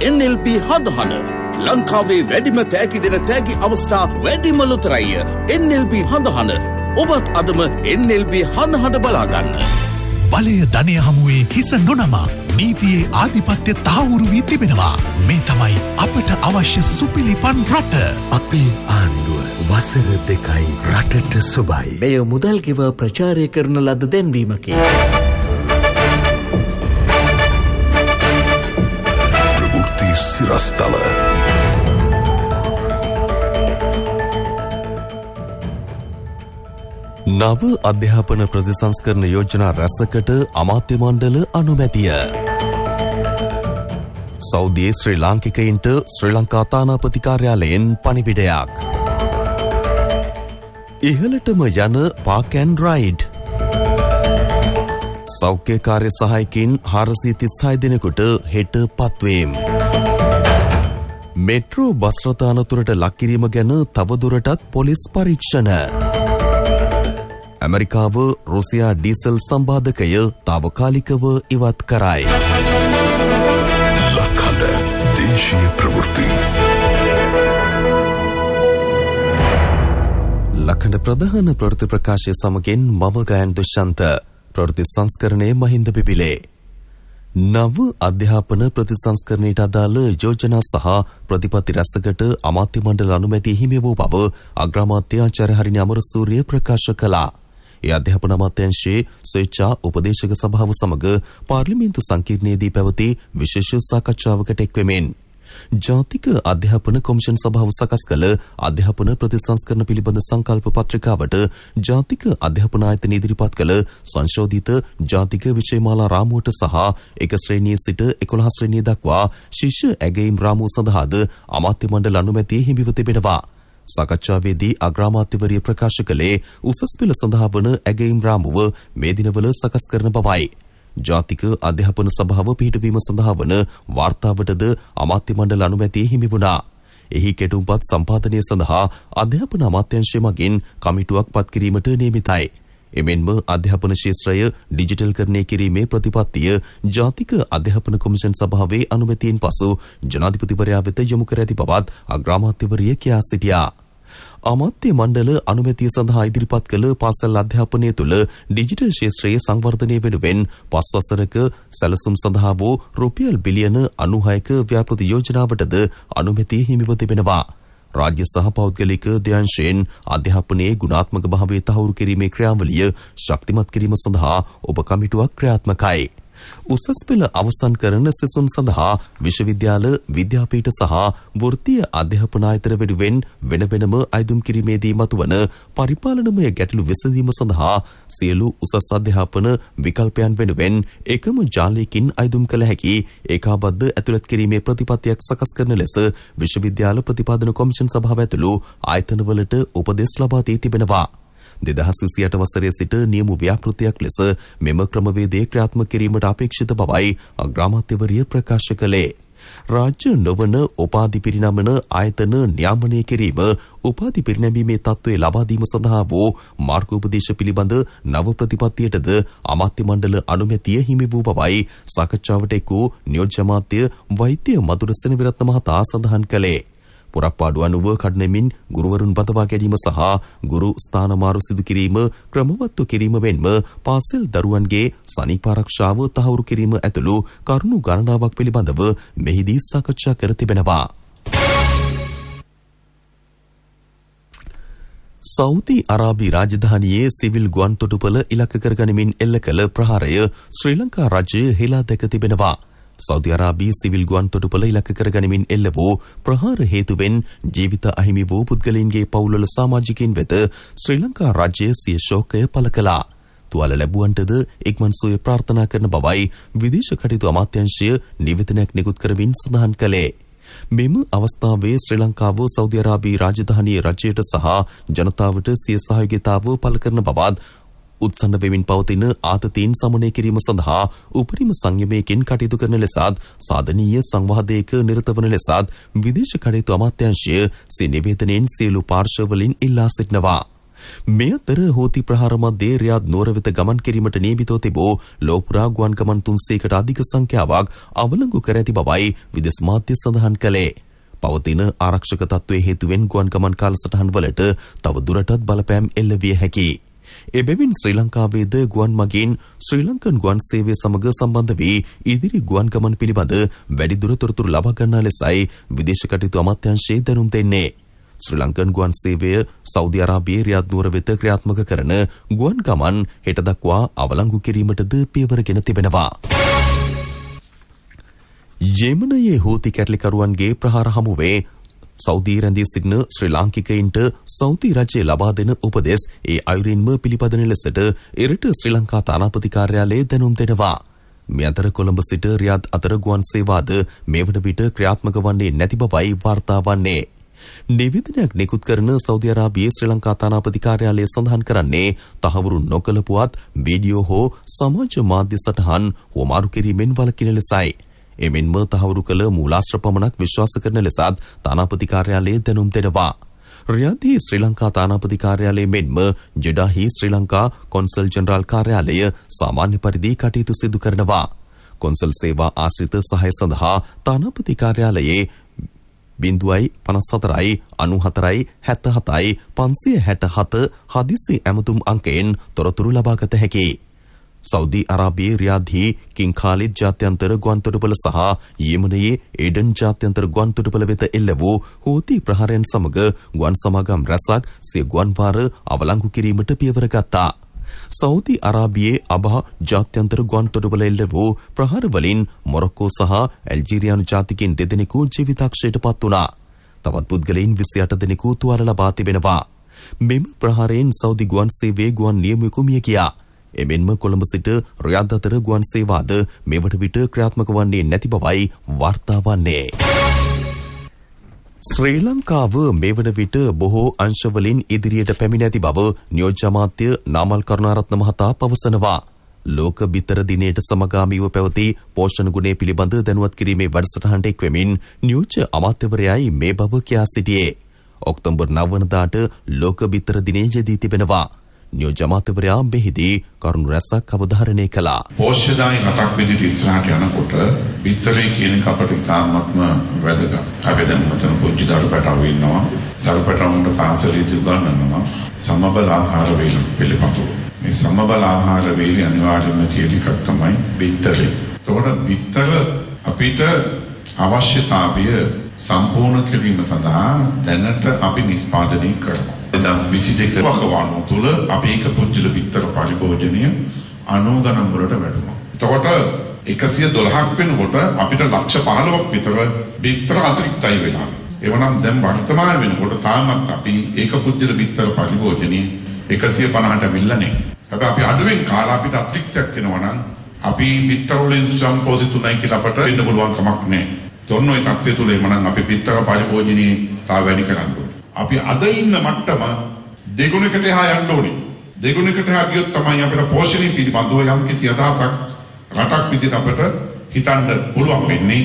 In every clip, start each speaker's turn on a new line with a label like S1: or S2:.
S1: NLB හදහන ලංකාවේ වැඩිම තෑගි දෙන තෑගි අවස්ථා වැඩිම ලොතරැය NLB හදහන ඔබත් අදම NLB හදහන බලාගන්න.
S2: බලය ධනය හමුවේ හිස නොනමා නීතියේ ආධිපත්‍ය තහවුරු වී තිබෙනවා. මේ තමයි අපට අවශ්‍ය සුපිලිපන් රට.
S3: අපේ ආණ්ඩුව වසර 2යි රටට සුබයි.
S4: මෙය මුදල් ගෙව ප්‍රචාරය කරන ලද දැන්වීමකි.
S3: ප්‍රවෘත්ති සිරස්තල.
S5: නව අධ්‍යාපන ප්‍රතිසංස්කරණ යෝජනා රැසකට අමාත්‍ය මණ්ඩල අනුමැතිය. සෞදියේ ශ්‍රී ලාංකිකයින්ට ශ්‍රී ලංකා තානාපති කාර්යාලයෙන් පණිවිඩයක්. ඉහළටම යන පාක් ඇන්ඩ් රයිඩ්. සෞඛ්‍ය කාර්ය සහායකින් 436 දෙනෙකුට හෙට පත්වීම්. මෙට්‍රෝ බස් රථ අනතුරට ලක්කිරීම ගැන තවදුරටත් පොලිස් පරීක්ෂණ. ඇමරිකාව රුසියා ඩීසල් සම්බාධකය තාවකාලිකව ඉවත් කරයි.
S3: ලක්හඬ දේශීය ප්‍රවෘත්ති.
S5: ලක්හඬ ප්‍රධාන ප්‍රවෘත්ති ප්‍රකාශය සමගින් මම ගයන් දුෂ්‍යන්ත. ප්‍රවෘත්ති සංස්කරණයේ මහින්ද පිපිලේ. නව අධ්‍යාපන ප්‍රතිසංස්කරණයට අදාළ යෝජනා සහ ප්‍රතිපත්ති රැසකට අමාත්‍ය මණ්ඩල අනුමැතිය හිමි වූ බව අග්‍රාමාත්‍ය ආචාර්ය හරිනි අමරසූරිය ප්‍රකාශ කළා. ඒ අධ්‍යාපන අමාත්‍යාංශයේ ස්වේච්ඡා උපදේශක සභාව සමග පාර්ලිමේන්තු සංකීර්ණයේදී පැවති විශේෂ සාකච්ඡාවකට එක්වෙමින් ජාතික අධ්‍යාපන කොමිෂන් සභාව සකස් කළ අධ්‍යාපන ප්‍රතිසංස්කරණ පිළිබඳ සංකල්ප පත්‍රිකාවට ජාතික අධ්‍යාපන ආයතන ඉදිරිපත් කළ සංශෝධිත ජාතික විෂයමාලා රාමුවට සහ එක ශ්‍රේණියේ සිට 11 ශ්‍රේණිය දක්වා ශිෂ්‍ය ඇගයීම් රාමුව සඳහාද අමාත්‍ය මණ්ඩල අනුමැතිය හිමිව තිබෙනවා. සාකච්ඡාවේදී අග්‍රාමාත්‍යවරිය ප්‍රකාශ කළේ උසස් පෙළ සඳහා වන ඇගයීම් රාමුව මේ දිනවල සකස් කරන බවයි. ජාතික අධ්‍යාපන සභාව පිහිටවීම සඳහා වන වාර්තාවටද අමාත්‍ය මණ්ඩල අනුමැතිය හිමි වුණා. එහි කෙටුම්පත් සම්පාදනය සඳහා අධ්‍යාපන අමාත්‍යාංශය මගින් කමිටුවක් පත් කිරීමට නියමිතයි. එමෙන්ම අධ්‍යාපන ශාස්ත්‍රය ඩිජිටල්කරණය කිරීමේ ප්‍රතිපත්තිය ජාතික අධ්‍යාපන කොමිෂන් සභාවේ අනුමැතියෙන් පසු ජනාධිපතිවරයා වෙත යොමු කර ඇති බවත් අග්‍රාමාත්‍යවරිය කියා සිටියා. අමාත්‍ය මණ්ඩල අනුමැතිය සඳහා ඉදිරිපත් කළ පාසල් අධ්‍යාපනය තුළ ඩිජිටල් ශාස්ත්‍රයේ සංවර්ධනය වෙනුවෙන් 5 වසරක සැලසුම් සඳහා වූ රුපියල් බිලියන 96ක ව්‍යාපෘති යෝජනාවටද අනුමැතිය හිමිව තිබෙනවා. රාජ්‍ය සහ පෞද්ගලික දෙයන්ශයෙන් අධ්‍යාපනයේ ගුණාත්මක භාවය තහවුරු කිරීමේ ක්‍රියාවලිය ශක්තිමත් කිරීම සඳහා ඔබ කමිටුවක් ක්‍රියාත්මකයි. උසස් පෙළ අවසන් කරන සිසුන් සඳහා විශ්වවිද්‍යාල විද්‍යාපීඨ සහ වෘත්තීය අධ්‍යාපන ආයතන වෙනුවෙන් වෙන වෙනම අයදුම් කිරීමේදී මතුවන පරිපාලනමය ගැටලු විසඳීම සඳහා සියලු උසස් අධ්‍යාපන විකල්පයන් වෙනුවෙන් එකම ජාලයකින් අයදුම් කළ හැකි ඒකාබද්ධ ඇතුළත් කිරීමේ ප්‍රතිපත්තියක් සකස් කරන ලෙස විශ්වවිද්‍යාල ප්‍රතිපාදන කොමිෂන් සභාව ඇතුළු ආයතනවලට උපදෙස් ලබා දී තිබෙනවා. 2028 වසරේ සිට නියම ව්‍යාපෘතියක් ලෙස මෙම ක්‍රමවේදය ක්‍රියාත්මක කිරීමට අපේක්ෂිත බවයි අග්‍රාමාත්‍යවරිය ප්‍රකාශ කළේ. රාජ්‍ය නොවන උපාධි පිරිනමන ආයතන නියාමනය කිරීම උපාධි පිරිනැමීමේ තත්ත්වය ලබා දීම සඳහා වූ මාර්ගෝපදේශ පිළිබඳ නව ප්‍රතිපත්තියටද අමාත්‍ය මණ්ඩල අනුමැතිය හිමි වූ බවයි සාකච්ඡාවට එක් වූ නියෝජ්‍ය අමාත්‍ය වෛද්‍ය මధుර සෙනවිරත්න මහතා සඳහන් කළේ. පුරප්පාඩු අනුව කඩනමින් ගුරුවරුන් බදවා ගැනීම සහ ගුරු ස්ථානමාරු සිදු කිරීම ක්‍රමවත්ව කිරීම වෙන්ම පාසල් දරුවන්ගේ සනීප ආරක්ෂාව තහවුරු කිරීම ඇතුළු කරුණු ගණනාවක් පිළිබඳව මෙහිදී සාකච්ඡා කර තිබෙනවා. සෞදි අරාබි රාජධානියේ සිවිල් ගුවන් තොටුපළ ඉලක්ක කරගනිමින් එල්ල කළ ප්‍රහාරය ශ්‍රී ලංකා රජය හෙලා දැක තිබෙනවා. සෞදි අරාබියේ සිවිල් ගුවන් තොටුපළ ඉලක්ක කරගනිමින් එල්ල වූ ප්‍රහාර හේතුවෙන් ජීවිත අහිමි වූ පුද්ගලයන්ගේ පවුල්වල සමාජිකයින් වෙත ශ්‍රී ලංකා රජය සිය ශෝකය පළ කළා. තුවාල ලැබුවන්ටද ඉක්මන් සුවය ප්‍රාර්ථනා කරන බවයි විදේශ කටයුතු අමාත්‍යාංශය නිවේදනයක් නිකුත් කරමින් සඳහන් කළේ. මෙම අවස්ථාවේ ශ්‍රී ලංකාව සෞදි අරාබි රාජධානියේ රජයට සහ ජනතාවට සිය සහයෝගීතාව පළ කරන බවත් උත්සන්න වෙමින් පවතින ආතතීන් සමනය කිරීම සඳහා උපරිම සංයමයකින් කටයුතු කරන ලෙසත් සාධනීය සංවාදයක නිරත වන ලෙසත් විදේශ කටයුතු අමාත්‍යාංශය සිය නිවේදනයෙන් සියලු පාර්ශ්වවලින් ඉල්ලා සිටිනවා. මේ අතර හෝති ප්‍රහාර මැදේ රියාද් නුවර වෙත ගමන් කිරීමට නියමිතව තිබූ ලෝපුරා ගුවන් ගමන් 300කට අධික සංඛ්‍යාවක් අවලංගු කර ඇති බවයි විදේශ මාධ්‍ය සඳහන් කළේ. පවතින ආරක්ෂක තත්ත්වයේ හේතුවෙන් ගුවන් ගමන් කාලසටහන් වලට තව දුරටත් බලපෑම් එල්ල විය හැකියි. එබැවින් ශ්‍රී ලංකාවේද ගුවන් මගින් ශ්‍රී ලංකන් ගුවන් සේවය සමග සම්බන්ධ වී ඉදිරි ගුවන් ගමන් පිළිබඳ වැඩිදුර තොරතුරු ලබා ගන්නා ලෙසයි විදේශ කටයුතු අමාත්‍යාංශය දැනුම් දෙන්නේ. ශ්‍රී ලංකන් ගුවන් සේවය සෞදි අරාබියේ රියාද් නුවර වෙත ක්‍රියාත්මක කරන ගුවන් ගමන් හෙට දක්වා අවලංගු කිරීමටද පියවරගෙන තිබෙනවා. යෙමනයේ හූති කැරලිකරුවන්ගේ ප්‍රහාර හමුවේ සෞදි රැඳී සිටින ශ්‍රී ලාංකිකයින්ට සෞදි රජය ලබා දෙන උපදෙස් ඒ අයුරින්ම පිළිපදන ලෙසට එරට ශ්‍රී ලංකා තානාපති කාර්යාලයේ දැනුම් දෙනවා. මේ අතර කොළඹ සිට රියාද් අතර ගුවන් සේවාද මේ වන විට ක්‍රියාත්මක වන්නේ නැති බවයි වාර්තා වන්නේ. නිවේදනයක් නිකුත් කරන සෞදි අරාබියේ ශ්‍රී ලංකා තානාපති කාර්යාලය සඳහන් කරන්නේ තහවුරු නොකළ පුවත් වීඩියෝ හෝ සමාජ මාධ්‍ය සටහන් හුවමාරු කිරීමෙන් වළකින ලෙසයි. එමෙන්ම තහවුරු කළ මූලාශ්‍ර පමණක් විශ්වාස කරන ලෙසත් තානාපති කාර්යාලය දැනුම් දෙනවා. රියාදී ශ්‍රී ලංකා තානාපති කාර්යාලය මෙන්ම ජෙඩාහි ශ්‍රී ලංකා කොන්සල් ජෙනරාල් කාර්යාලය සාමාන්‍ය පරිදි කටයුතු සිදු කරනවා. කොන්සල් සේවා ආශ්‍රිත සහාය සඳහා තානාපති කාර්යාලයේ 054 94 77 567 හදිසි ඇමතුම් අංකයෙන් තොරතුරු ලබාගත හැකියි. සෞදි අරාබියේ රියාද්හි කිං ખાලිද් ජාත්‍යන්තර ගුවන්තොටුපළ සහ යෙමනයේ ඒඩන් ජාත්‍යන්තර ගුවන්තොටුපළ වෙත එල්ල වූ හූති ප්‍රහාරයන් සමග ගුවන් සමාගම් රැසක් සිය ගුවන් වාර අවලංගු කිරීමට පියවර ගත්තා. සෞදි අරාබියේ අබා ජාත්‍යන්තර ගුවන්තොටුපළ එල්ල වූ ප්‍රහාර වලින් මොරොක්කෝ සහ ඇල්ජීරියානු ජාතිකයින් දෙදෙනෙකු ජීවිතාක්ෂයට පත් වුණා. තවත් පුද්ගලයින් 28 දෙනෙකු තුවාල ලබා තිබෙනවා. මෙම ප්‍රහාරයෙන් සෞදි ගුවන් සේවයේ ගුවන් නියමුවෙකු මිය ගියා. එමෙන්ම කොළඹ සිට රියාද් අතර ගුවන් සේවාද මෙවට විට ක්‍රියාත්මක වන්නේ නැති බවයි වාර්තා වන්නේ. ශ්‍රී ලංකාව මේ වන විට බොහෝ අංශවලින් ඉදිරියට පැමිණ ඇති බව නියෝජ්‍ය අමාත්‍ය නාමල් කරුණාරත්න මහතා පවසනවා. ලෝක බිත්තර දිනයට සමගාමීව පැවති පෝෂණ ගුණය පිළිබඳ දැනුවත් කිරීමේ වැඩසටහනට එක්වෙමින් නියෝජ්‍ය අමාත්‍යවරයායි මේ බව කියා සිටියේ. ඔක්තෝබර් 9 වනදාට ලෝක බිත්තර දිනය යෙදී තිබෙනවා. නියෝජ්‍ය අමාත්‍යවරයා මෙහිදී කරුණු රැසක් අවධාරණය කළා.
S6: පෝෂ්‍යදායි රටක් විදිහට ඉස්සරහට යනකොට බිත්තරේ කියන එක අපට ඉතාමත්ම වැදගත්. අපි දැන් මෙතන පුංචි දරුපැටවු ඉන්නවා. දරුපැටවුන්ට පාසලේදී උගන්වනවා සමබල ආහාර වේල පිළිබඳව. මේ සමබල ආහාර වේල අනිවාර්යයෙන්ම තියෙන එකක් තමයි බිත්තරේ. ඒතකොට බිත්තර අපිට අවශ්‍යතාවය සම්පූර්ණ කිරීම සඳහා දැනට අපි නිෂ්පාදනය කරනවා. 2022 වකවානුව තුළ අපි එක පුංචිල බිත්තර පරිභෝජනය 90 ගණන් වලට වැඩුණා. එතකොට 112ක් වෙනකොට අපිට ලක්ෂ 15ක් විතර බිත්තර අතිරික්තයි වෙලා. එවනම් දැන් වර්තමාන වෙනකොට තාමත් අපි ඒක පුංචිල බිත්තර පරිභෝජනය 150ට අවිල්ලනේ. හැබැයි අපි අඩුවෙන් කාලා අපිට අතිරික්තයක් වෙනවා නම් අපි බිත්තර වලින් සම්පෝසිතුුණයි කියලා අපට වෙන්න පුළුවන් කමක් නැහැ. තොන්නෝ ඒ තත්ත්වය තුළ එමනම් අපි බිත්තර පරිභෝජනයේ තා වැඩි කරන්න ඕනේ. අපි අද ඉන්න මට්ටම දෙගුණයකට එහා යන්න ඕනේ. දෙගුණයකට එහා ගියොත් තමයි අපිට පෝෂණය පිළිබඳව යම් කිසි අදහසක් රටක් විදිහට අපිට හිතන්න පුළුවන් වෙන්නේ.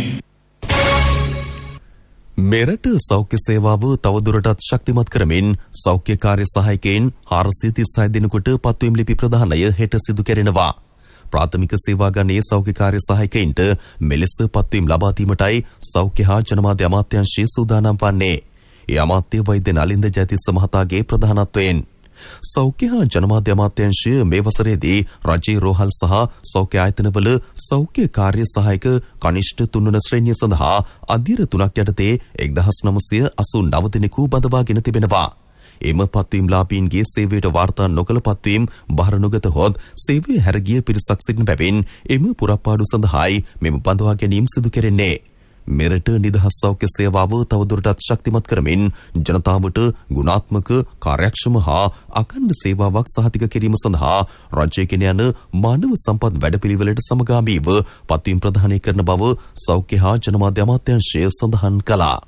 S5: මෙරට සෞඛ්‍ය සේවාව තවදුරටත් ශක්තිමත් කරමින් සෞඛ්‍ය කාර්ය සහායකයන් 436 දිනකට පත්වීම් ලිපි ප්‍රදානය හෙට සිදු කෙරෙනවා. ප්‍රාථමික සේවා ගණයේ සෞඛ්‍ය කාර්ය සහායකයින්ට මෙලෙස පත්වීම් ලබා දීමටයි සෞඛ්‍ය හා ජනමාධ්‍ය අමාත්‍යාංශය සූදානම් වන්නේ. ඒ අමාත්‍ය වෛද්‍ය නලින්ද ජයතිස්ස මහතාගේ ප්‍රධානත්වයෙන් සෞඛ්‍ය හා ජනමාධ්‍ය අමාත්‍යාංශය මේ වසරේදී රජයේ රෝහල් සහ සෞඛ්‍ය ආයතනවල සෞඛ්‍ය කාර්ය සහායක කනිෂ්ඨ තුන්වන ශ්‍රේණිය සඳහා අධ්‍යයන 3ක් යටතේ 1989 දෙනෙකු බඳවාගෙන තිබෙනවා. එම පත්වීම්ලාභීන්ගේ සේවයට වාර්තා නොකළ පත්වීම් බහර නොගත හොත් සේවය හැරගිය පිරිසක් සිටින බැවින් එම පුරප්පාඩු සඳහායි මෙම බඳවා ගැනීම සිදු කෙරෙන්නේ. මෙරට නිදහස් සෞඛ්‍ය සේවාව තවදුරටත් ශක්තිමත් කරමින් ජනතාවට ගුණාත්මක කාර්යක්ෂම හා අඛණ්ඩ සේවාවක් සහතික කිරීම සඳහා රජයෙන් යන මානව සම්පත් වැඩපිළිවෙලට සමගාමීව පත්වීම් ප්‍රදානය කරන බව සෞඛ්‍ය හා ජනමාධ්‍ය අමාත්‍යාංශය සඳහන් කළා.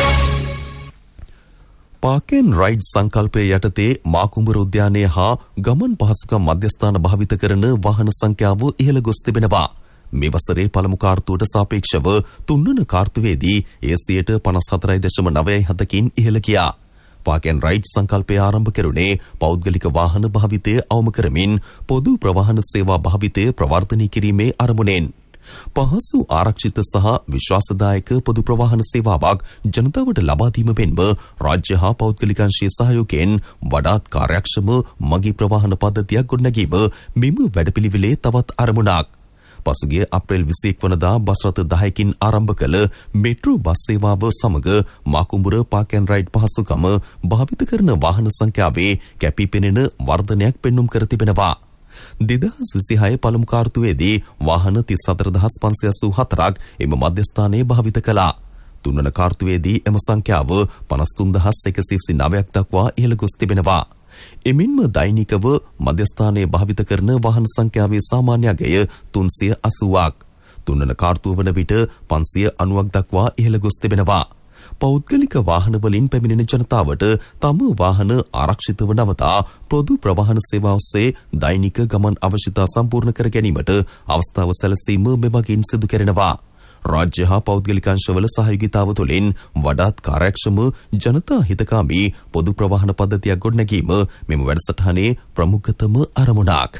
S5: පාකෙන් රයිඩ් සංකල්පය යටතේ මාකුඹර උද්‍යානය හා ගමන් පහසුකම් මධ්‍යස්ථාන භාවිත කරන වාහන සංඛ්‍යාව ඉහළ ගොස් තිබෙනවා. මේ වසරේ පළමු කාර්තුවට සාපේක්ෂව තුන්වන කාර්තුවේදී 54.97කින් ඉහළ ගියා. පාක් ඇන්ඩ් රයිඩ් සංකල්පය ආරම්භ කෙරුණේ පෞද්ගලික වාහන භාවිතය අවම කරමින් පොදු ප්‍රවාහන සේවා භාවිතය ප්‍රවර්ධනය කිරීමේ අරමුණෙන්. පහසු ආරක්ෂිත සහ විශ්වාසදායක පොදු ප්‍රවාහන සේවාවක් ජනතාවට ලබා දීම වෙන්ම රාජ්‍ය හා පෞද්ගලිකංශයේ සහයෝගයෙන් වඩාත් කාර්යක්ෂම මගී ප්‍රවාහන පද්ධතියක් ගොඩනැගීම මෙම වැඩපිළිවෙලේ තවත් අරමුණක්. පසුගිය අප්‍රේල් 21 වනදා බස් රථ 10කින් ආරම්භ කළ මෙට්‍රෝ බස් සේවාව සමග මාකුඹුර පාක් ඇන්ඩ් රයිඩ් පහසුකම භාවිත කරන වාහන සංඛ්‍යාවේ කැපිපෙනෙන වර්ධනයක් පෙන්නුම් කර තිබෙනවා. 2026 පළමු කාර්තුවේදී වාහන 34584ක් එම මධ්‍යස්ථානයේ භාවිත කළා. තුන්වන කාර්තුවේදී එම සංඛ්‍යාව 53129ක් දක්වා ඉහළ ගොස් තිබෙනවා. එමින්ම දෛනිකව මධ්‍යස්ථානයේ භාවිත කරන වාහන සංඛ්‍යාවේ සාමාන්‍ය අගය 380ක්. තුන්වන කාර්තුව වන විට 590ක් දක්වා ඉහළ ගොස් තිබෙනවා. පෞද්ගලික වාහන වලින් පැමිණෙන ජනතාවට තම වාහන ආරක්ෂිතව නවතා පොදු ප්‍රවාහන සේවාව ඔස්සේ දෛනික ගමන් අවශ්‍යතා සම්පූර්ණ කර ගැනීමට අවස්ථාව සැලසීම මෙමගින් සිදු කෙරෙනවා. රාජ්‍ය හා පෞද්ගලික අංශවල සහයෝගීතාව තුළින් වඩාත් කාර්යක්ෂම ජනතා හිතකාමී පොදු ප්‍රවාහන පද්ධතියක් ගොඩනැගීම මෙම වැඩසටහනේ ප්‍රමුඛතම අරමුණක්.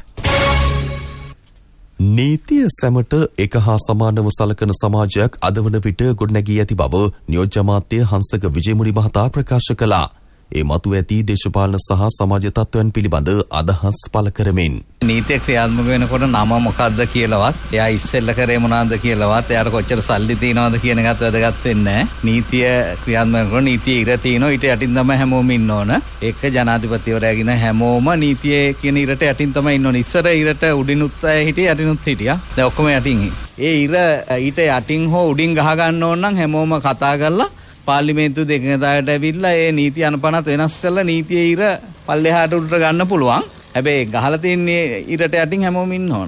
S5: නීතිය සැමට එක හා සමානව සලකන සමාජයක් අද වන විට ගොඩනැගී ඇති බව නියෝජ්‍ය අමාත්‍ය හංසක විජේමුනි මහතා ප්‍රකාශ කළා. ඒ මතු ඇති දේශපාලන සහ සමාජ තත්ත්වයන් පිළිබඳ අදහස් පළ කරමින්
S7: නීතිය ක්‍රියාත්මක වෙනකොට නම මොකක්ද කියලාවත් එයා ඉස්සෙල්ල කරේ මොනවාද කියලාවත් එයාට කොච්චර සල්ලි තියනවද කියන එකත් වැදගත් වෙන්නේ නැහැ. නීතිය ක්‍රියාත්මක කරනකොට නීතිය ඉර තියනවා ඊට යටින් තමයි හැමෝම ඉන්න ඕන. ඒක ජනාධිපතිවරයාගෙන හැමෝම නීතියේ කියන ඉරට යටින් තමයි ඉන්න ඕන. ඉස්සර ඉරට උඩිනුත් අය හිටියේ යටිනුත් හිටියා. දැන් ඔක්කොම යටින්. ඒ ඉර ඊට යටින් හෝ උඩින් ගහ ගන්න ඕන නම් හැමෝම කතා කරලා පාර්ලිමේන්තු දෙකකට ඇවිල්ලා ඒ නීති අනුපනත් වෙනස් කරලා නීතියේ ඉර පල්ලෙහාට උඩට ගන්න පුළුවන්. හැබැයි ගහලා තින්නේ ඉරට යටින් හැමෝම ඉන්න ඕන.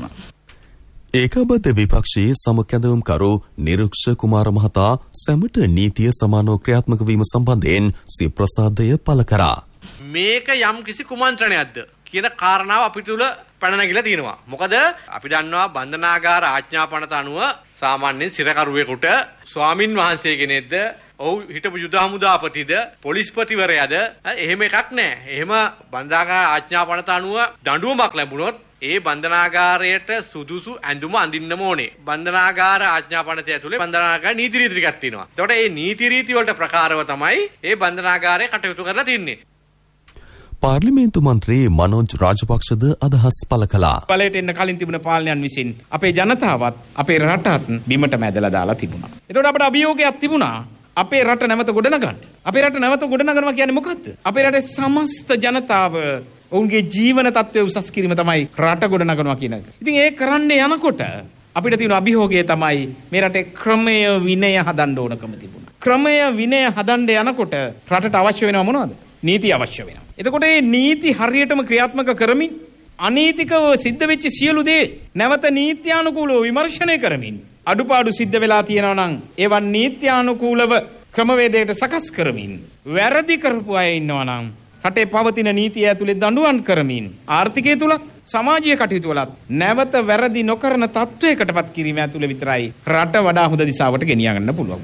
S5: ඒකබද්ධ විපක්ෂයේ සමකැඳවුම්කරු නිරුක්ෂ කුමාර මහතා සැමට නීතිය සමානව ක්‍රියාත්මක වීම සම්බන්ධයෙන් සිය ප්‍රසාදය පළ කරා.
S8: මේක යම් කිසි කුමන්ත්‍රණයක්ද කියන කාරණාව අපි තුල පැන නැගිලා තියෙනවා. මොකද අපි දන්නවා බන්ධනාගාර ආඥා පනත අනුව සාමාන්‍යයෙන් සිරකරුවෙකුට ස්වාමින් වහන්සේ කෙනෙක්ද ඔව් හිටපු යුද හමුදාපතිද පොලිස්පතිවරයාද එහෙම එකක් නැහැ. එහෙම බන්ධනාගාර ආඥා පනත අනුව දඬුවමක් ලැබුණොත් ඒ බන්ධනාගාරයට සුදුසු ඇඳුම අඳින්නම ඕනේ. බන්ධනාගාර ආඥා පනතය ඇතුලේ බන්ධනාගාර නීති රීති ටිකක් තියෙනවා. එතකොට මේ නීති රීති වලට ප්‍රකාරව තමයි මේ බන්ධනාගාරය කටයුතු කරලා තින්නේ.
S5: පාර්ලිමේන්තු මන්ත්‍රී මනෝජ් රාජපක්ෂද අදහස් පළ කළා.
S9: බලයට එන්න කලින් තිබුණ පාලනයන් විසින් අපේ ජනතාවත් අපේ රටත් බිමට මැදලා දාලා තිබුණා. එතකොට අපිට අභියෝගයක් තිබුණා අපේ රට නැවත ගොඩනගන්න. අපේ රට නැවත ගොඩනගනවා කියන්නේ මොකද්ද? අපේ රටේ සමස්ත ජනතාව ඔවුන්ගේ ජීවන තත්ත්වය උසස් කිරීම තමයි රට ගොඩනගනවා කියන එක. ඉතින් ඒ කරන්නේ යනකොට අපිට තියෙන අභියෝගය තමයි මේ රටේ ක්‍රමය විනය හදන්න ඕනකම තිබුණා. ක්‍රමය විනය හදන්න යනකොට රටට අවශ්‍ය වෙනවා මොනවද? නීති අවශ්‍ය වෙනවා. එතකොට මේ නීති හරියටම ක්‍රියාත්මක කරමින් අනීතිකව සිද්ධ වෙච්ච සියලු දේ නැවත නීත්‍යානුකූලව විමර්ශනය කරමින් අඩුපාඩු සිද්ධ වෙලා තියෙනවා නම් ඒවා නීත්‍යානුකූලව ක්‍රමවේදයකට සකස් කරමින් වැරදි කරපු අය ඉන්නවා නම් රටේ පවතින නීතිය ඇතුලේ දඬුවම් කරමින් ආර්ථිකය තුලත් සමාජීය කටයුතු වලත් නැවත වැරදි නොකරන තත්වයකටපත් කිරීම ඇතුලේ විතරයි රට වඩා හොඳ දිශාවට ගෙනියන්න පුළුවන්.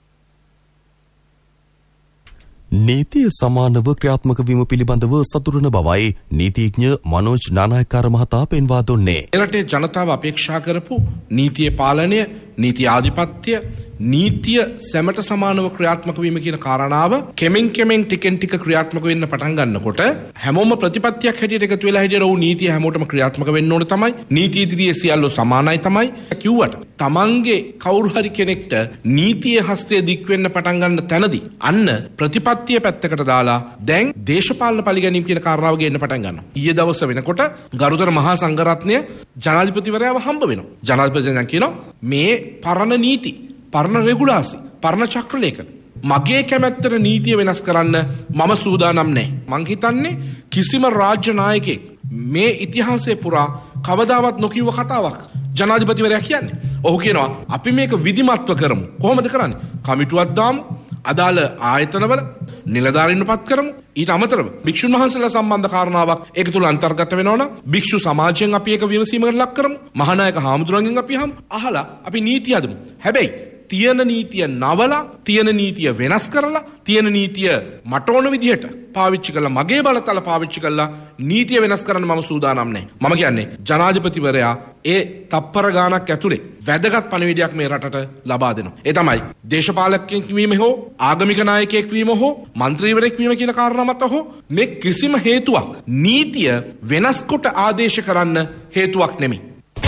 S5: නීතිය සමානව ක්‍රියාත්මක වීම පිළිබඳව සතුටුන බවයි නීතිඥ මනෝජ් නානායක්කාර මහතා පෙන්වා දුන්නේ.
S10: රටේ ජනතාව අපේක්ෂා කරපු නීතිය පාලනය, නීති ආධිපත්‍ය, නීතිය සැමට සමානව ක්‍රියාත්මක වීම කියන කාරණාව කෙමෙන් ටිකෙන් ටික ක්‍රියාත්මක වෙන්න පටන් ගන්නකොට හැමෝම ප්‍රතිපත්තියක් හැටියට එකතු වෙලා හිටියර ඔව් නීතිය හැමෝටම ක්‍රියාත්මක වෙන්න ඕන තමයි. නීතිය ඉදිරියේ සියල්ල සමානයි තමයි කිව්වට තමන්ගේ කවුරු හරි කෙනෙක්ට නීතියේ හස්තය දික් වෙන්න පටන් ගන්න තැනදී අන්න ප්‍රතිපත්තිය පැත්තකට දාලා දැන් දේශපාලන පරිගැනීම් කියන කාරණාව ගේන්න පටන් ගන්නවා. ඊයේ දවස් වෙනකොට ගරුතර මහා සංඝරත්නය ජනාධිපතිවරයාව හම්බ වෙනවා. ජනාධිපතිවරයා කියනවා මේ පරණ නීති, පරණ රෙගුලාසි, පරණ චක්‍රලේඛන මගේ කැමැත්තට නීතිය වෙනස් කරන්න මම සූදානම් නැහැ. මං හිතන්නේ කිසිම රාජ්‍ය නායකයෙක් මේ ඉතිහාසයේ පුරා කවදාවත් නොකියව කතාවක් ජනාධිපතිවරයා කියන්නේ. ඔහු කියනවා අපි මේක විධිමත්ව කරමු. කොහොමද කරන්නේ? කමිටුවක් දාමු, අදාළ ආයතනවල නිලධාරීන්වපත් කරමු. ඊට අමතරව භික්ෂුන් වහන්සේලා සම්බන්ධ කාරණාවක් ඒක තුල අන්තර්ගත වෙනවනම් භික්ෂු සමාජයෙන් අපි ඒක විමසීමකට ලක් කරමු. මහානායක හාමුදුරන්ගෙන් අපි අහලා අපි නීති හදමු. හැබැයි තියෙන නීතිය නවලා තියෙන නීතිය වෙනස් කරලා තියෙන නීතිය මට ඕන විදිහට පාවිච්චි කරලා මගේ බලතල පාවිච්චි කරලා නීතිය වෙනස් කරන්න මම සූදානම් නැහැ. මම කියන්නේ ජනාධිපතිවරයා ඒ තප්පර ගානක් ඇතුලේ වැදගත් පණිවිඩයක් මේ රටට ලබා දෙනවා. ඒ තමයි දේශපාලකයෙක් වීම හෝ ආගමික නායකයෙක් වීම හෝ മന്ത്രിවරයෙක් වීම කියන කාරණා මත හෝ මේ කිසිම හේතුවක් නීතිය වෙනස් කොට ආදේශ කරන්න හේතුවක් නෙමෙයි.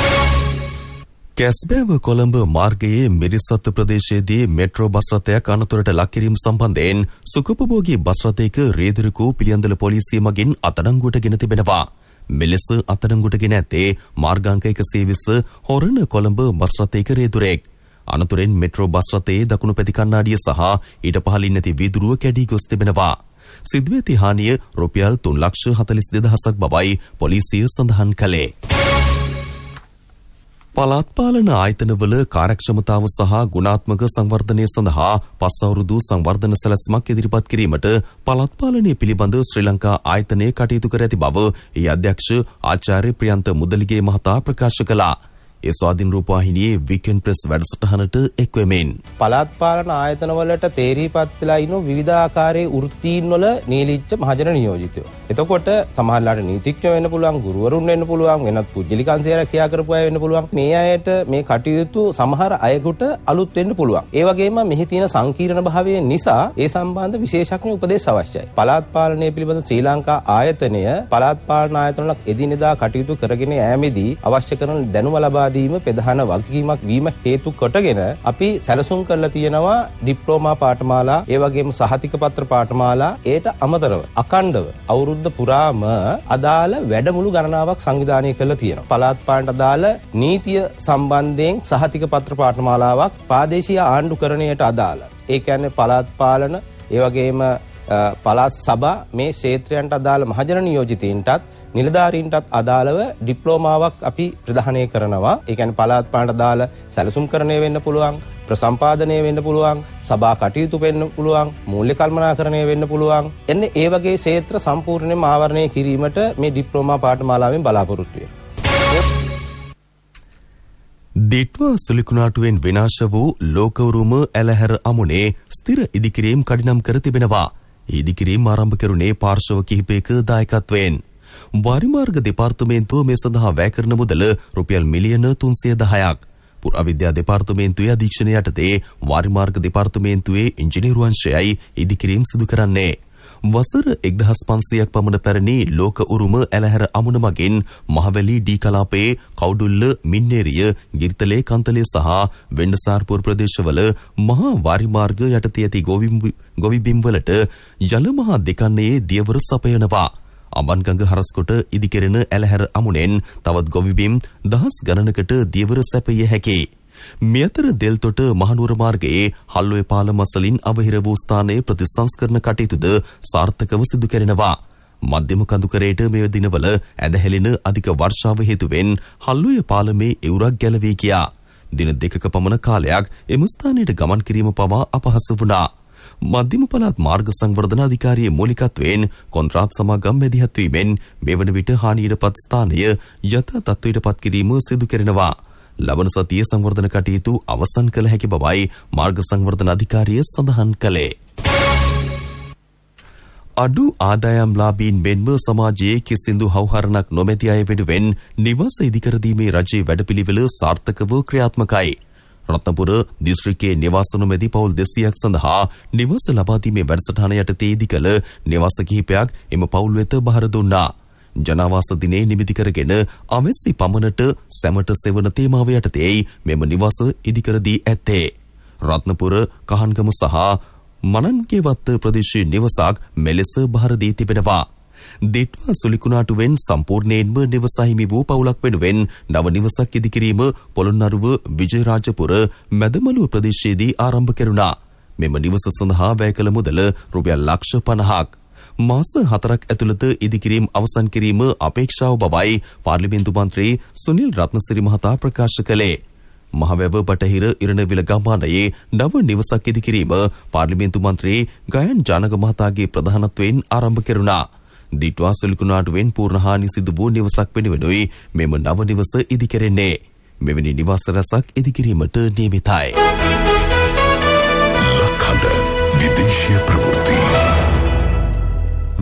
S5: කැස්බෑව කොළඹ මාර්ගයේ මිරිසත්තු ප්‍රදේශයේදී මෙට්‍රෝ බස් රථයක් අනතුරට ලක් කිරීම සම්බන්ධයෙන් සුඛෝපභෝගී බස් රථයක රේදරකු පිළියන්දල පොලිසිය මගින් අත්අඩංගුවට ගෙන තිබෙනවා. මෙලෙස අත්අඩංගුවට ගෙන ඇත්තේ මාර්ගාංක 120 හොරණ කොළඹ බස් රථයක රේදුරෙක්. අනතුරෙන් මෙට්‍රෝ බස් රථයේ දකුණු පැති කණ්ණාඩිය සහ ඊට පහළින් නැති වීදුරුව කැඩී ගොස් තිබෙනවා. සිදුව ඇති හානිය රුපියල් 3,42,000ක් බවයි පොලිසිය සඳහන් කළේ. පළාත් පාලන ආයතනවල කාර්යක්ෂමතාව සහ ගුණාත්මක සංවර්ධනය සඳහා 5 අවුරුදු සංවර්ධන සැලැස්මක් ඉදිරිපත් කිරීමට පළාත් පාලනය පිළිබඳ ශ්‍රී ලංකා ආයතනය කටයුතු කර ඇති බව ඒ අධ්‍යක්ෂ ආචාර්ය ප්‍රියන්ත මුදලිගේ මහතා ප්‍රකාශ කළා. ඒ ස්වාධීන රූපවාහිනියේ වීකෙන්ඩ් ප්‍රෙස් වැඩසටහනට එක්වෙමින්
S11: පළාත් පාලන ආයතනවලට තේරීපත් වෙලා ඉන්න විවිධාකාරයේ වෘත්තීන් වල නියලිච්ච මහජන නියෝජිතයෝ. එතකොට සමහරලාට නීතිඥයෝ වෙන්න පුළුවන්, ගුරුවරුන් වෙන්න පුළුවන්, වෙනත් පුද්ගලිකංශය රැකියා කරපු අය වෙන්න පුළුවන්. මේ අයට මේ කටයුතු සමහර අයෙකුට අලුත් වෙන්න පුළුවන්. ඒ වගේම මෙහි තියෙන සංකීර්ණ භාවය නිසා ඒ සම්බන්ධ විශේෂඥ උපදෙස් අවශ්‍යයි. පළාත් පාලනය පිළිබඳ ශ්‍රී ලංකා ආයතනය පළාත් පාලන ආයතන වල එදිනෙදා කටයුතු කරගෙන යෑමේදී අවශ්‍ය කරන දැනුම ලබා දීම ප්‍රධාන වගකීමක් වීම හේතු කොටගෙන අපි සැලසුම් කරලා තියෙනවා ඩිප්ලෝමා පාඨමාලා, ඒ වගේම සහතික පත්‍ර පාඨමාලා, ඒට අමතරව අඛණ්ඩව අවුරුද්ද පුරාම අදාළ වැඩමුළු ගණනාවක් සංවිධානය කරලා තියෙනවා. පළාත් පාලනට අදාළ නීතිය සම්බන්ධයෙන් සහතික පත්‍ර පාඨමාලාවක් ප්‍රාදේශීය ආණ්ඩුකරණයට අදාළ. ඒ කියන්නේ පළාත් පාලන, ඒ වගේම පළාත් සභා මේ ක්ෂේත්‍රයන්ට අදාළ මහජන නියෝජිතයින්ටත් නිලධාරීන්ටත් අදාළව ඩිප්ලෝමාවක් අපි ප්‍රදානය කරනවා. ඒ කියන්නේ පළාත් පාලනට අදාළ සැලසුම්කරණය වෙන්න පුළුවන්, ප්‍රසම්පාදනය වෙන්න පුළුවන්, සභා කටයුතු වෙන්න පුළුවන්, මූල්‍ය කල්පනාකරණය වෙන්න පුළුවන්. එන්නේ ඒ වගේ ක්ෂේත්‍ර සම්පූර්ණයෙන්ම ආවරණය කිරීමට මේ ඩිප්ලෝමා පාඨමාලාවෙන් බලාපොරොත්තු වෙනවා.
S5: දිට්වා සුලිකුණාටුවෙන් විනාශ වූ ලෝකවුරුම ඇලහැර අමුණේ ස්ථිර ඉදිකිරීම් කඩිනම් කර තිබෙනවා. ඉදිකිරීම් ආරම්භ කෙරුණේ පාර්ශව කිහිපයක දායකත්වයෙන්. වාරිමාර්ග දෙපාර්තමේන්තුව මේ සඳහා වැය කරන මුදල රුපියල් මිලියන 310ක්. පුරාවිද්‍යා දෙපාර්තමේන්තුවේ අධීක්ෂණය යටතේ වාරිමාර්ග දෙපාර්තමේන්තුවේ ඉංජිනේරු අංශයයි ඉදිකිරීම් සිදු කරන්නේ. වසර 1500ක් පමණ පැරණි ලෝක උරුම ඇලහැර අමුණ මගින් මහවැලි ඩී කලාපයේ කවුඩුල්ල, මින්නේරිය, ගිරිතලේ, කන්තලේ සහ වෙන්නසාරපුර ප්‍රදේශවල මහා වාරිමාර්ග යටතේ ඇති ගොවිබිම්වලට ජල මහා දෙකන්නේ දියවර සපයනවා. අඹන්ගඟ හරස්කොට ඉදිකෙරෙන ඇලහැර අමුණෙන් තවත් ගොවිබිම් දහස් ගණනකට දියවර සැපිය හැකියි. මෙතර දෙල්තොට මහනුවර මාර්ගයේ හල්ලොය පාලම අසලින් අවහිර වූ ස්ථානයේ ප්‍රතිසංස්කරණ කටයුතුද සාර්ථකව සිදු කෙරෙනවා. මධ්‍යම කඳුකරයට මේ දිනවල ඇදහැලෙන අධික වර්ෂාව හේතුවෙන් හල්ලොය පාලමේ එවුරක් ගැලවී ගියා. දින දෙකක පමණ කාලයක් එම ස්ථානයට ගමන් කිරීම පවා අපහසු වුණා. මධ්‍යම පළාත් මාර්ග සංවර්ධන අධිකාරියේ මූලිකත්වයෙන් කොන්ත්‍රාත් සමාගම් මැදිහත් වීමෙන් මෙවන විට හානියටපත් ස්ථානය යථා තත්ත්වයටපත් කිරීම සිදු කෙරෙනවා. ලබන සතියේ සංවර්ධන කටයුතු අවසන් කළ හැකි බවයි මාර්ග සංවර්ධන අධිකාරිය සඳහන් කළේ. අඩු ආදායම්ලාභීන් මෙන්ම සමාජයේ කිසිදු හවුහරණක් නොමැති අය වෙනුවෙන් නිවාස ඉදිකර දීමේ රජයේ වැඩපිළිවෙල සාර්ථකව ක්‍රියාත්මකයි. රත්නපුර දිස්ත්‍රික්කයේ නිවාස නොමැති පවුල් 200ක් සඳහා නිවාස ලබා දීමේ වැඩසටහන යටතේ ඉදිකළ නිවාස කිහිපයක් එම පවුල් වෙත බහර දුන්නා. ජනාවාස දිනේ නිමිති කරගෙන අවැසි පමණට සැමට සෙවන තේමාව යටතේයි මෙම නිවාස ඉදිකර දී ඇත්තේ. රත්නපුර, කහන්ගම සහ මනන්ගේවත්ත ප්‍රදේශයේ නිවසක් මෙලෙස බහර දී තිබෙනවා. දිට්වා සුලිකුණාටුවෙන් සම්පූර්ණයෙන්ම නිවස හිමි වූ පවුලක් වෙනුවෙන් නව නිවසක් ඉදිකිරීම පොළොන්නරුව විජයරාජපුර මැදමළුව ප්‍රදේශයේදී ආරම්භ කෙරුණා. මෙම නිවස සඳහා වැය කළ මුදල රුපියල් ලක්ෂ 50ක්. මාස 4ක් ඇතුළත ඉදිකිරීම අවසන් කිරීම අපේක්ෂාව බවයි පාර්ලිමේන්තු මන්ත්‍රී සුනිල් රත්නසිරි මහතා ප්‍රකාශ කළේ. මහවැව බටහිර ඉරණවිල ගම්මානයේ නව නිවසක් ඉදිකිරීම පාර්ලිමේන්තු මන්ත්‍රී ගයන් ජානක මහතාගේ ප්‍රධානත්වයෙන් ආරම්භ කෙරුණා. දිට්වා සුලිකුණාටුවෙන් පූර්ණ හානි සිදු වූ නිවසක් වෙනුවෙනුයි මෙම නව නිවස ඉදිකෙරෙන්නේ. මෙවැනි නිවාස රැසක් ඉදිකිරීමට නියමිතයි.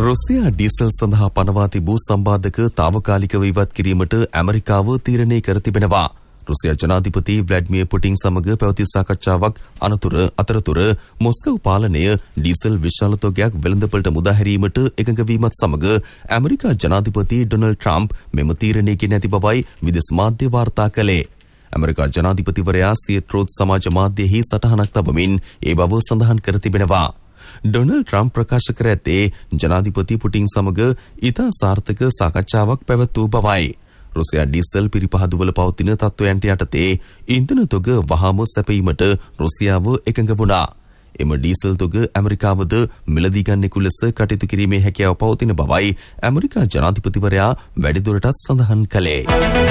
S5: රුසියා ඩීසල් සඳහා පනවා තිබූ සම්බාධක తాවකාලිකව ඉවත් කිරීමට ඇමරිකාව තීරණය කර තිබෙනවා. රුසියා ජනාධිපති ව්ලාඩිමිර් පුටින් සමග පැවති සාකච්ඡාවක් අතරතුර මොස්කව් පාලනය ඩීසල් විශාල තොගයක් වෙළඳපළට මුදා හැරීමට එකඟ වීමත් සමග ඇමරිකා ජනාධිපති ඩොනල්ඩ් ට්‍රම්ප් මෙම තීරණය ගෙන ඇති බවයි විදේශ මාධ්‍ය වාර්තා කළේ. ඇමරිකා ජනාධිපතිවරයා සිය ට්‍රූත් සමාජ මාධ්‍යයෙහි සටහනක් තබමින් ඒ බව සඳහන් කර තිබෙනවා. ඩොනල්ඩ් ට්‍රම්ප් ප්‍රකාශ කර ඇත්තේ ජනාධිපති පුටින් සමග ඉතා සාර්ථක සාකච්ඡාවක් පැවැත්වූ බවයි. රුසියා ඩීසල් පිරිපහදුවල පවතින තත්ත්වයන්ට යටතේ ඉන්ධන තොග වහාම සැපීමට රුසියාව එකඟ වුණා. එම ඩීසල් තොග ඇමරිකාවද මිලදී ගන්නෙකු ලෙස කටයුතු කිරීමේ හැකියාව පවතින බවයි ඇමරිකා ජනාධිපතිවරයා වැඩිදුරටත් සඳහන් කළේ.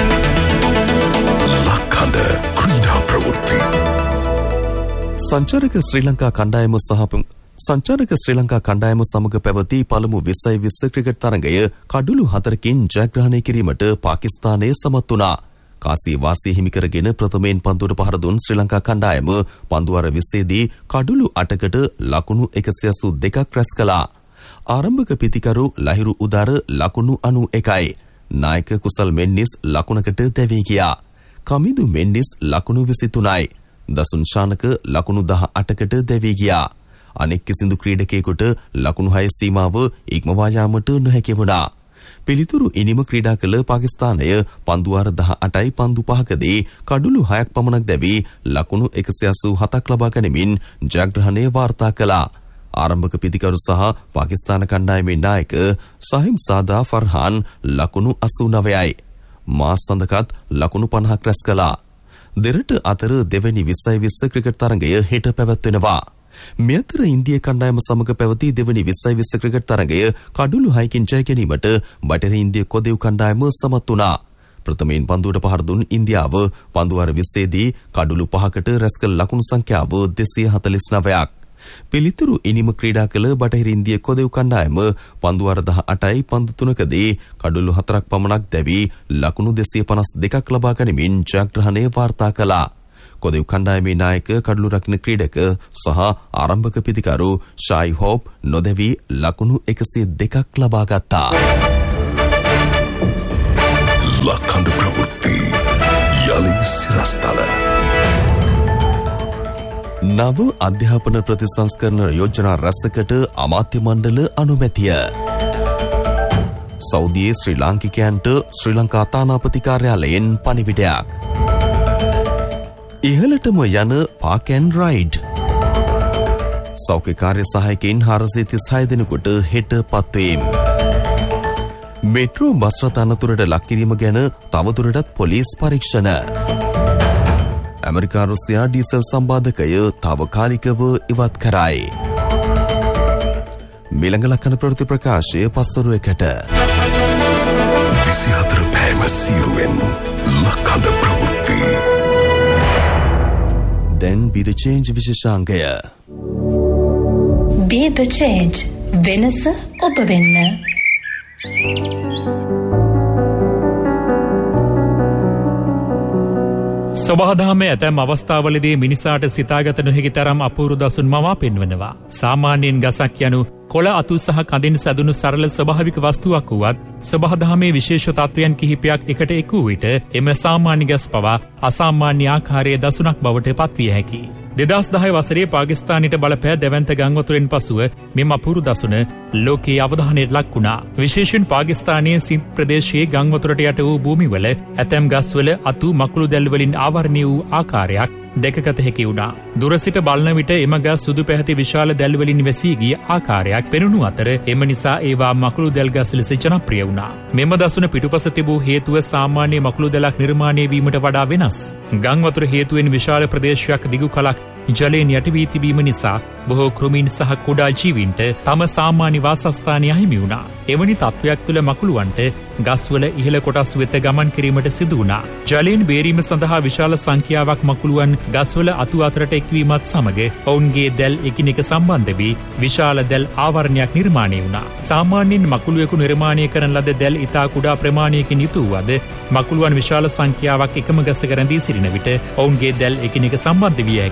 S2: ලක්හඬ ක්‍රීඩා ප්‍රවෘත්ති.
S5: සංචාරක ශ්‍රී ලංකා කණ්ඩායම සමග පැවති පළමු 2020 ක්‍රිකට් තරගය කඩුළු 4කින් ජයග්‍රහණය කිරීමට පාකිස්තානය සමත් වුණා. කාසිය වාසිය හිමි කරගෙන ප්‍රථමයෙන් පන්දුවට පහර දුන් ශ්‍රී ලංකා කණ්ඩායම පන්දුවර 20දී කඩුළු 8කට ලකුණු 182ක් රැස් කළා. ආරම්භක පිතිකරු ලහිරු උදාර ලකුණු 91යි. නායක කුසල් මෙන්නිස් ලකුණකට දැවී ගියා. කමිදු මෙන්නිස් ලකුණු 23යි. දසුන් ශානක ලකුණු 18කට දැවී ගියා. අනෙක් කිසිදු ක්‍රීඩකයෙකුට ලකුණු 6 සීමාව ඉක්මවා යාමට නොහැකි වුණා. පිළිතුරු ඉනිම ක්‍රීඩා කළ පාකිස්තානය පන්දුවාර 18යි පන්දු 5කදී කඩුළු 6ක් පමණක් දැවී ලකුණු 187ක් ලබා ගැනීමෙන් ජයග්‍රහණය වාර්තා කළා. ආරම්භක පිතිකරු සහ පාකිස්තාන කණ්ඩායමේ නායක සහිම් සාදා ෆර්හාන් ලකුණු 89යි. මාස් සඳකත් ලකුණු 50ක් රැස් කළා. දෙරට අතර දෙවැනි 2020 ක්‍රිකට් තරගය හෙට පැවැත්වෙනවා. මෙතර ඉන්දිය කණ්ඩායම සමග පැවති දෙවැනි 2020 ක්‍රිකට් තරගය කඩුළු 6කින් ජය ගැනීමට බටහිර ඉන්දිය කොදෙව් කණ්ඩායම සමත් වුණා. ප්‍රථමයෙන් පන්දුවට පහර දුන් ඉන්දියාව පන්දුවාර 20දී කඩුළු 5කට රැස් කළ ලකුණු සංඛ්‍යාව 249ක්. පිළිතුරු ඉනිම ක්‍රීඩා කළ බටහිර ඉන්දිය කොදෙව් කණ්ඩායම පන්දුවාර 18යි පන්දු 3කදී කඩුළු 4ක් පමණක් දැවී ලකුණු 252ක් ලබා ගැනීමෙන් ජයග්‍රහණය වාර්තා කළා. කොදෙව් කණ්ඩායමේ නායක කඩලු රකින්න ක්‍රීඩක සහ ආරම්භක පිතිකරු ෂායි හෝප් නොදැවී ලකුණු 102ක් ලබා ගත්තා.
S2: ලක්හඬ ප්‍රවෘත්ති යලි සිරස්තල.
S5: නව අධ්‍යාපන ප්‍රතිසංස්කරණ යෝජනා රැසකට අමාත්‍ය මණ්ඩල අනුමැතිය. සෞදියේ ශ්‍රී ලාංකිකයන්ට ශ්‍රී ලංකා තානාපති කාර්යාලයෙන් පණිවිඩයක්. ඉහළටම යන පාක් ඇන්ඩ් රයිඩ්. සෞඛ්‍ය කාර්ය සහායකයින් 436 දෙනෙකුට හෙට පත්වීම්. මෙට්‍රෝ බස් රථ අනතුරට ලක් කිරීම ගැන තවදුරටත් පොලිස් පරීක්ෂණ. ඇමරිකා රුසියා ඩීසල් සම්බාධකය තාවකාලිකව ඉවත් කරයි. මිළඟ ලක්කන ප්‍රවෘත්ති ප්‍රකාශය පස්වරුවකට.
S2: 24 පෑම සීරුවෙන් ලක්හඬ ප්‍රවෘත්ති.
S5: දැන් Be the Change විශේෂාංගය.
S12: Be the Change. වෙනස ඔබ වෙන්න.
S13: සබහාදහමේ ඇතැම් අවස්ථාවලදී මිනිසාට සිතාගත නොහැකි තරම් අපූර්ව දසුන් මවා පෙන්වනවා. සාමාන්‍යයෙන් ගසක් යනු කොළ අතු සහ කඳින් සැදුණු සරල ස්වභාවික වස්තුවක් වුවත් සබහාදහමේ විශේෂ තත්වයන් කිහිපයක් එකට එකු විට එම සාමාන්‍ය ගස් පවා අසාමාන්‍ය ආකාරයේ දසුනක් බවට පත්විය හැකියි. 2010 වසරේ පාකිස්තානයට බලපෑ දැවැන්ත ගංවතුරෙන් පසුව මෙම අපූර්ව දසුන ලෝකයේ අවධානයට ලක් වුණා. විශේෂයෙන් පාකිස්තානයේ සින්ද් ප්‍රදේශයේ ගංවතුරට යට වූ භූමිවල ඇතැම් ගස්වල අතු මකුළු දැල් වලින් ආවරණය වූ ආකාරයක් දැකගත හැකි වුණා. දුර සිට බලන විට එම ගස් සුදු පැහැති විශාල දැල් වලින් වැසී ගිය ආකාරයක් පෙනුණු අතර එම නිසා ඒවා මකුළු දැල් ගස් ලෙස ජනප්‍රිය වුණා. මෙම දසුන පිටුපස තිබූ හේතුව සාමාන්‍ය මකුළු දැලක් නිර්මාණය වීමට වඩා වෙනස්. ගංවතුර හේතුවෙන් විශාල ප්‍රදේශයක් දිගු කලක් ජලයෙන් යට වී තිබීම නිසා බොහෝ කෘමීන් සහ කුඩා ජීවීන්ට තම සාමාන්‍ය වාසස්ථානය අහිමි වුණා. එවැනි තත්වයක් තුළ මකුළුවන්ට ගස්වල ඉහළ කොටස් වෙත ගමන් කිරීමට සිදු වුණා. ජලයෙන් බේරීම සඳහා විශාල සංඛ්‍යාවක් මකුළුවන් ගස්වල අතු අතරට එක්වීමත් සමග ඔවුන්ගේ දැල් එකිනෙක සම්බන්ධ වී විශාල දැල් ආවරණයක් නිර්මාණය වුණා. සාමාන්‍යයෙන් මකුළුවෙකු නිර්මාණය කරන ලද දැල් ඉතා කුඩා ප්‍රමාණයකින් යුතු වුවද මකුළුවන් විශාල සංඛ්‍යාවක් එකම ගසක රැඳී සිටින විට ඔවුන්ගේ දැල් එකිනෙක සම්බන්ධ විය හැකියි.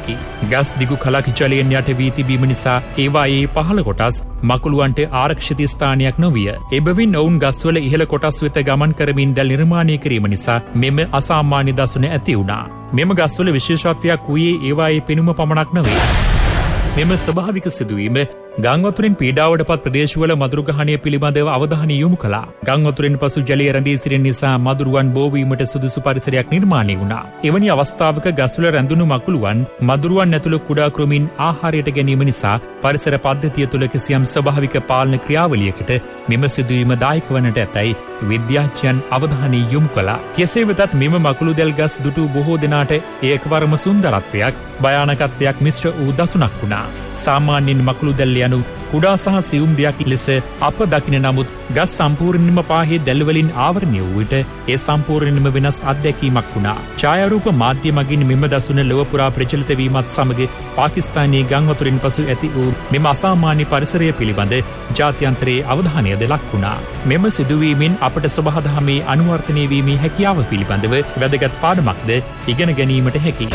S13: ගස් දිගු කලක් ජලයෙන් යට වී තිබීම නිසා ඒවායේ පහළ කොටස් මකුළුවන්ට ආරක්ෂිත ස්ථානයක් නොවිය. එබැවින් ඔවුන් ගස්වල ඉහළ කොටස් වෙත ගමන් කරමින් දැල් නිර්මාණය කිරීම නිසා මෙම අසාමාන්‍ය දසුන ඇති වුණා. මෙම ගස්වල විශේෂත්වයක් වූයේ ඒවායේ පෙනුම පමණක් නොවේ. මෙම ස්වභාවික සිදුවීම ගංවතුරින් පීඩාවටපත් ප්‍රදේශවල මදුරු ගහණය පිළිබඳව අවධානය යොමු කළා. ගංවතුරින් පසු ජලය රැඳී සිටින නිසා මදුරුවන් බෝවීමට සුදුසු පරිසරයක් නිර්මාණය වුණා. එවැනි අවස්ථාවක ගස්වල රැඳුණු මකුළුවන් මදුරුවන් ඇතුළු කුඩා කෘමීන් ආහාරයට ගැනීම නිසා පරිසර පද්ධතිය තුළ කිසියම් ස්වභාවික පාලන ක්‍රියාවලියකට මෙම සිදුවීම දායක වන්නට ඇතැයි විද්‍යාඥයන් අවධානය යොමු කළා. කෙසේ වෙතත් මෙම මකුළු දැල් ගස් දුටු බොහෝ දෙනාට ඒකවරම සුන්දරත්වයක් භයානකත්වයක් මිශ්‍ර වූ දසුනක් වුණා. සාමාන්‍යයෙන් මකුළු දැල් යනු කුඩා සහ සියුම් දෙයක් ලෙස අප දකින නමුත් ගස් සම්පූර්ණයෙන්ම පාහේ දැල්වලින් ආවරණය වූ විට ඒ සම්පූර්ණයෙන්ම වෙනස් අත්දැකීමක් වුණා. ඡායාරූප මාධ්‍ය මගින් මෙම දසුන ලොව පුරා ප්‍රචලිත වීමත් සමග පාකිස්තානයේ ගංවතුරින් පසු ඇති වූ මෙම අසාමාන්‍ය පරිසරය පිළිබඳ ජාත්‍යන්තරයේ අවධානයද ලක් වුණා. මෙම සිදුවීමෙන් අපට සබහාදහමේ අනුවර්තනය වීමේ හැකියාව පිළිබඳව වැදගත් පාඩමක්ද ඉගෙන ගැනීමට හැකියි.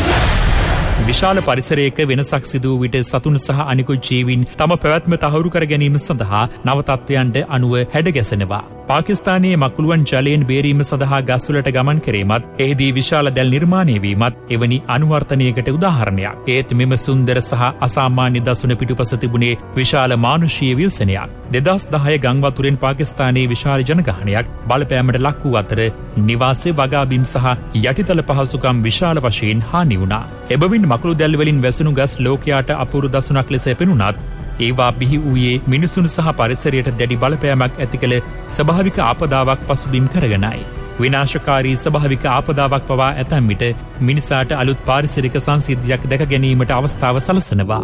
S13: විශාල පරිසරයක වෙනසක් සිදු වූ විට සතුන් සහ අනිකුත් ජීවීන් තම පැවැත්ම තහවුරු කර ගැනීම සඳහා නව තත්ත්වයන්ට අනුව හැඩගැසෙනවා. පාකිස්තානයේ මකුළුවන් ජලයෙන් බේරීම සඳහා ගස්වලට ගමන් කිරීමත් එහිදී විශාල දැල් නිර්මාණය වීමත් එවැනි අනුවර්තනයකට උදාහරණයක්. ඒත් මෙම සුන්දර සහ අසාමාන්‍ය දසුන පිටුපස තිබුණේ විශාල මානුෂීය විල්සනයක්. 2010 ගංවතුරෙන් පාකිස්තානයේ විශාල ජනගහනයක් බලපෑමට ලක් වූ අතර නිවාසේ වගාබිම් සහ යටිතල පහසුකම් විශාල වශයෙන් හානි වුණා. එබැවින් මකුළු දැල් වලින් වැසුණු ගස් ලෝකයාට අපූර්ව දසුනක් ලෙස පෙනුණත් ඒවා බිහි වූයේ මිනිසුන් සහ පරිසරයට දැඩි බලපෑමක් ඇති කළ ස්වභාවික ආපදාවක් පසුබිම් කරගෙනයි. විනාශකාරී ස්වභාවික ආපදාවක් පවා ඇතැම් විට මිනිසාට අලුත් පාරිසරික සංසිද්ධියක් දැක ගැනීමට අවස්ථාව සලසනවා.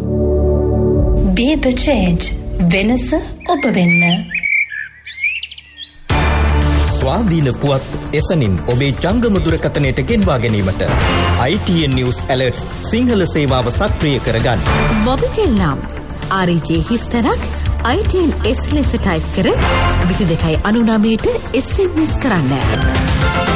S12: Be the change. වෙනස ඔබ වෙන්න.
S14: ස්වාධීන පුවත් එසනින් ඔබේ ජංගම දුරකථනයට ගෙන්වා ගැනීමට ITN News Alerts සිංහල සේවාව සක්‍රිය කරගන්න.
S15: මොබිටෙල් නම් RJ හිස්තරක් ITN S ලෙස ටයිප් කර 2299ට SMS කරන්න.